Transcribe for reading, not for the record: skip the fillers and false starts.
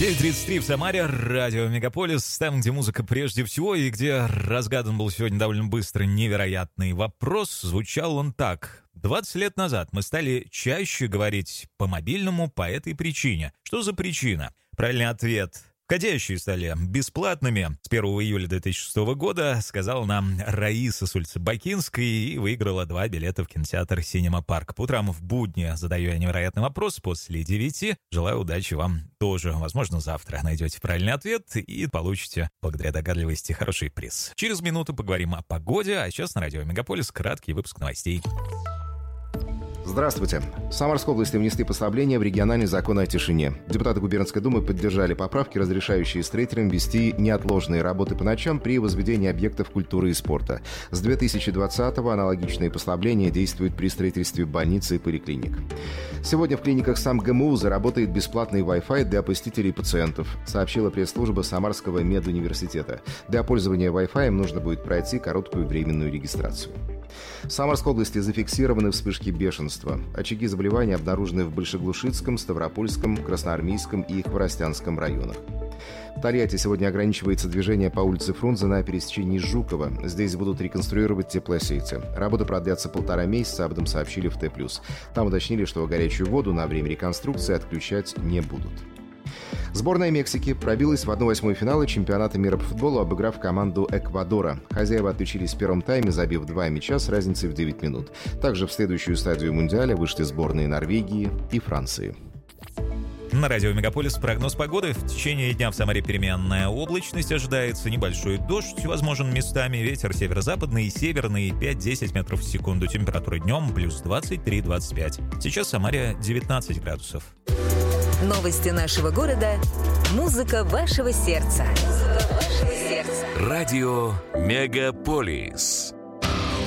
9:33 в Самаре, радио Мегаполис, там, где музыка прежде всего и где разгадан был сегодня довольно быстро невероятный вопрос. Звучал он так. 20 лет назад мы стали чаще говорить по мобильному по этой причине. Что за причина? Правильный ответ. Входящие стали бесплатными. С 1 июля 2006 года сказала нам Раиса с улицы Бакинской и выиграла 2 билета в кинотеатр «Синема Парк». По утрам в будни задаю я невероятный вопрос после 9. Желаю удачи вам тоже. Возможно, завтра найдете правильный ответ и получите, благодаря догадливости, хороший приз. Через минуту поговорим о погоде, а сейчас на радио Мегаполис краткий выпуск новостей. Здравствуйте. В Самарской области внесли послабление в региональный закон о тишине. Депутаты губернской думы поддержали поправки, разрешающие строителям вести неотложные работы по ночам при возведении объектов культуры и спорта. С 2020-го аналогичные послабления действуют при строительстве больниц и поликлиник. Сегодня в клиниках СамГМУ заработает бесплатный Wi-Fi для посетителей и пациентов, сообщила пресс-служба Самарского медуниверситета. Для пользования Wi-Fi нужно будет пройти короткую временную регистрацию. В Самарской области зафиксированы вспышки бешенства. Очаги заболевания обнаружены в Большеглушицком, Ставропольском, Красноармейском и Хворостянском районах. В Тольятти сегодня ограничивается движение по улице Фрунзе на пересечении Жукова. Здесь будут реконструировать теплосети. Работы продлятся 1,5 месяца, об этом сообщили в Т+. Там уточнили, что горячую воду на время реконструкции отключать не будут. Сборная Мексики пробилась в 1/8 финала чемпионата мира по футболу, обыграв команду Эквадора. Хозяева отличились в первом тайме, забив 2 мяча с разницей в 9 минут. Также в следующую стадию Мундиаля вышли сборные Норвегии и Франции. На радио Мегаполис прогноз погоды. В течение дня в Самаре переменная облачность. Ожидается небольшой дождь, возможен местами. Ветер северо-западный и северный 5-10 метров в секунду. Температура днем плюс 23-25. Сейчас в Самаре 19 градусов. Новости нашего города. Музыка вашего сердца. Радио Мегаполис.